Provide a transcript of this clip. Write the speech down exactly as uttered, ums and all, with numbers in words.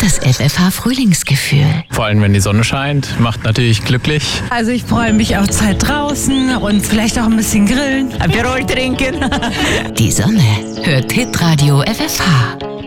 das F F H-Frühlingsgefühl. Vor allem, wenn die Sonne scheint, macht natürlich glücklich. Also ich freue mich auf Zeit draußen und vielleicht auch ein bisschen grillen. Aperol trinken. Die Sonne hört Hitradio F F H.